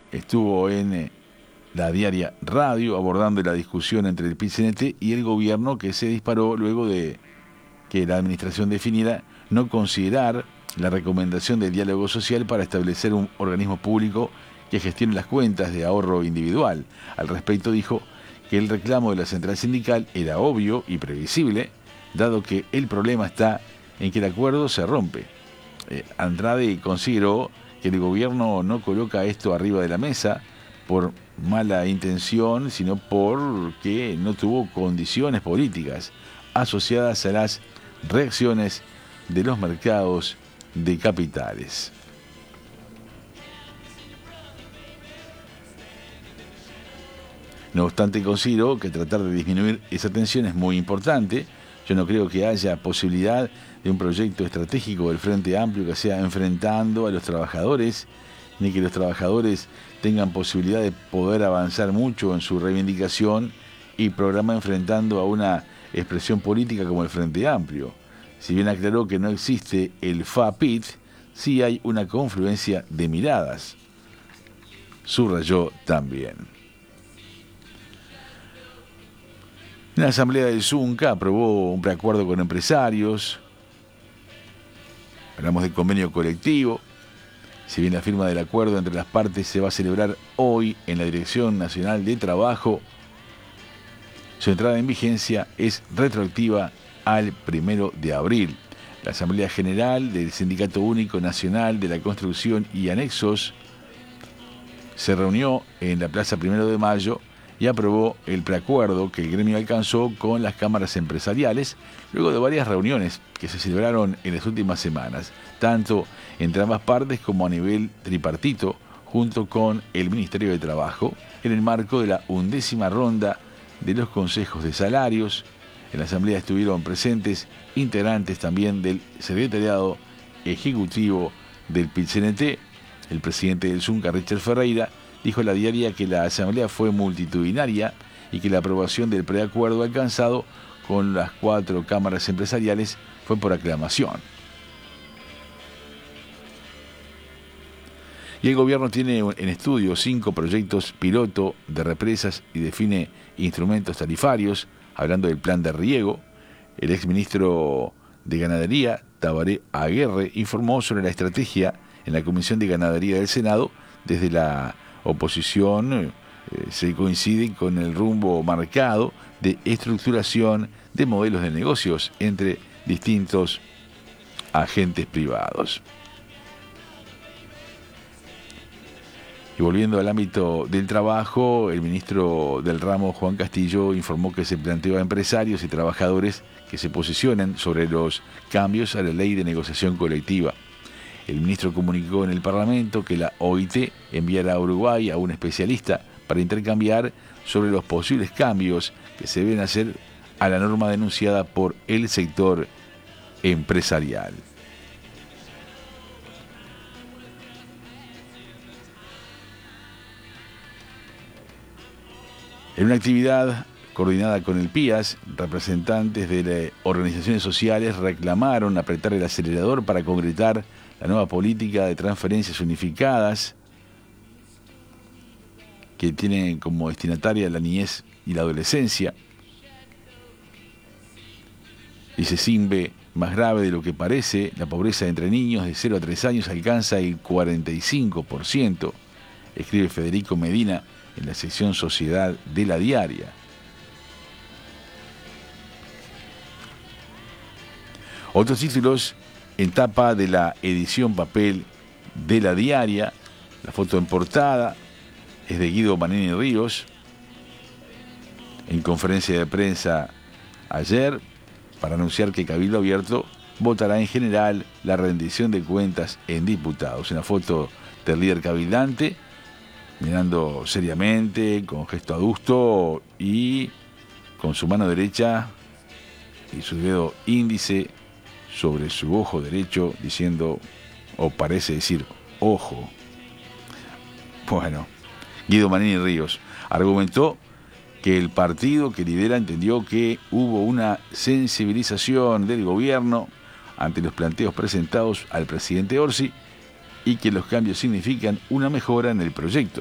estuvo en la Diaria Radio abordando la discusión entre el PIT-CNT y el gobierno, que se disparó luego de que la administración definiera no considerar la recomendación del diálogo social para establecer un organismo público que gestione las cuentas de ahorro individual. Al respecto dijo que el reclamo de la central sindical era obvio y previsible, dado que el problema está en que el acuerdo se rompe. Andrade consideró que el gobierno no coloca esto arriba de la mesa por mala intención, sino porque no tuvo condiciones políticas asociadas a las reacciones de los mercados de capitales. No obstante, considero que tratar de disminuir esa tensión es muy importante. Yo no creo que haya posibilidad de un proyecto estratégico del Frente Amplio que sea enfrentando a los trabajadores, ni que los trabajadores tengan posibilidad de poder avanzar mucho en su reivindicación y programa enfrentando a una expresión política como el Frente Amplio. Si bien aclaró que no existe el FA-PIT, sí hay una confluencia de miradas, subrayó también. La Asamblea del Zunca aprobó un preacuerdo con empresarios. Hablamos del convenio colectivo. Si bien la firma del acuerdo entre las partes se va a celebrar hoy en la Dirección Nacional de Trabajo, su entrada en vigencia es retroactiva al 1 de abril. La Asamblea General del Sindicato Único Nacional de la Construcción y Anexos se reunió en la Plaza 1 de Mayo y aprobó el preacuerdo que el gremio alcanzó con las cámaras empresariales luego de varias reuniones que se celebraron en las últimas semanas, tanto entre ambas partes como a nivel tripartito, junto con el Ministerio de Trabajo, en el marco de la 11ª ronda de los consejos de salarios. En la asamblea estuvieron presentes integrantes también del secretariado ejecutivo del PIT-CNT. El presidente del Zunca, Richard Ferreira, dijo a la Diaria que la asamblea fue multitudinaria y que la aprobación del preacuerdo alcanzado con las 4 cámaras empresariales fue por aclamación. Y el gobierno tiene en estudio 5 proyectos piloto de represas y define instrumentos tarifarios. Hablando del plan de riego, el exministro de Ganadería, Tabaré Aguerre, informó sobre la estrategia en la Comisión de Ganadería del Senado. Desde la oposición se coincide con el rumbo marcado de estructuración de modelos de negocios entre distintos agentes privados. Y volviendo al ámbito del trabajo, el ministro del ramo, Juan Castillo, informó que se planteó a empresarios y trabajadores que se posicionen sobre los cambios a la ley de negociación colectiva. El ministro comunicó en el Parlamento que la OIT enviará a Uruguay a un especialista para intercambiar sobre los posibles cambios que se deben hacer a la norma denunciada por el sector empresarial. En una actividad coordinada con el PIAS, representantes de organizaciones sociales reclamaron apretar el acelerador para concretar la nueva política de transferencias unificadas que tiene como destinataria la niñez y la adolescencia. Dice Simbe, más grave de lo que parece, la pobreza entre niños de 0 a 3 años alcanza el 45%, escribe Federico Medina en la sección Sociedad de la Diaria. Otros títulos en tapa de la edición papel de la Diaria. La foto en portada es de Guido Manini Ríos. En conferencia de prensa ayer, para anunciar que Cabildo Abierto votará en general la rendición de cuentas en diputados. Una foto del líder cabildante, mirando seriamente, con gesto adusto y con su mano derecha y su dedo índice sobre su ojo derecho, diciendo, o parece decir, ojo. Bueno, Guido Manini Ríos argumentó que el partido que lidera entendió que hubo una sensibilización del gobierno ante los planteos presentados al presidente Orsi y que los cambios significan una mejora en el proyecto.